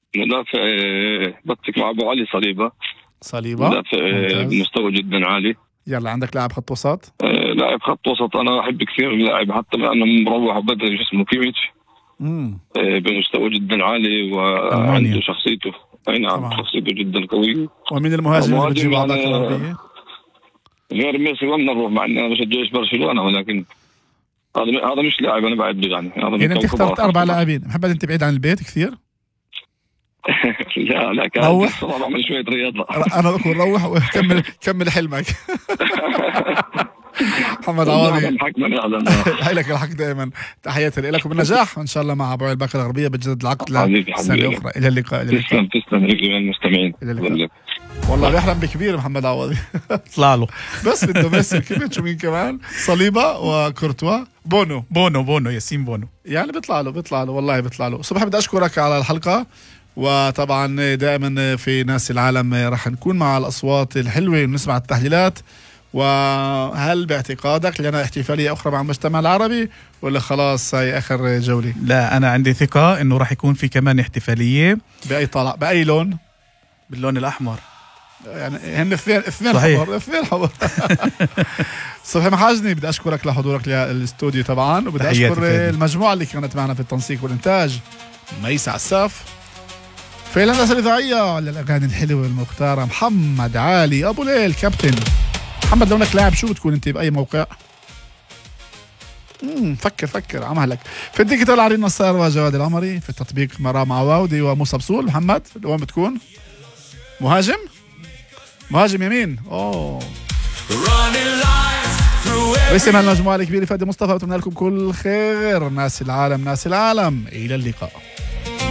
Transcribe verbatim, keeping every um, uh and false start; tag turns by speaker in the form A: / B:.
A: مدافع بتك مع ابو علي صليبه.
B: صليبه
A: مدافع بمستوى جدا عالي.
B: يلا عندك لاعب خط وسط؟
A: لاعب خط وسط انا احب كثير اللاعب حتى انا مروح بدري اسمه كيميتش.
B: امم
A: بمستوى جدا عالي وعنده شخصيته. اي نعم شخصيته جدا قويه.
B: ومن المهاجم اللي بتجيبه على الغربيه؟
A: غير ميسي ما بنروح مع اني انا بشجعش برشلونه ولكن هذا هذا مش لاعب انا بعده يعني. هذا
B: يعني انت اخترت اربع لاعبين. محمد انت بعيد عن البيت كثير؟
A: لا لا كان روح بعمل شويه رياضه.
B: انا بقول روح وكمل كمل حلمك. محمد عوضي هاي لك الحق دائما. تحياتي لك وبالنجاح ان شاء الله مع ابو علي الباكا الغربيه بتجدد العقد للسنه الاخرى. الى اللقاء. الى اللقاء.
A: تسلم تسلم المستمعين.
B: والله بيحلم بكبير محمد عوضي.
C: طلع له
B: بس بده ميسي كيميتش ومين كمان صليبه وكورتوا بونو
C: بونو بونو ياسين بونو
B: يعني بيطلع له بيطلع له والله بيطلع له. صباح بدي اشكرك على الحلقه. وطبعا دائما في ناس العالم راح نكون مع الأصوات الحلوة ونسمع التحليلات. وهل باعتقادك لنا احتفالية أخرى مع المجتمع العربي ولا خلاص هاي آخر جولة؟
C: لا أنا عندي ثقة إنه راح يكون في كمان احتفالية.
B: بأي طلع بأي لون؟
C: باللون الأحمر.
B: يعني هن اثنين اثنين حمر اثنين حمر. صبحي محاجني بدي أشكرك لحضورك للاستوديو طبعا. وبدي أشكر المجموعة اللي كانت معنا في التنسيق والإنتاج. ميس عساف في الهندسة الإذاعية على الأغاني الحلوة المختارة محمد علي أبو ليل كابتن. محمد لو انك لاعب شو بتكون انت بأي موقع؟ امم فكر فكر عمهلك. في الديجيتال عرين نصار وجواد العمري. في التطبيق مرام عواودي وموسى بصول. محمد وين بتكون؟ مهاجم؟ مهاجم يمين. اوه باسم المجموعة الكبيرة فادي مصطفى بتمنى لكم كل خير. ناس العالم ناس العالم إلى اللقاء.